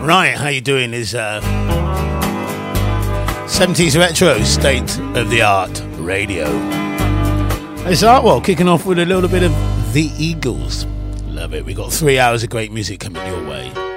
Right, how you doing is 70s retro state of the art radio. It's Artwell kicking off with a little bit of The Eagles. Love it. We got 3 hours of great music coming your way.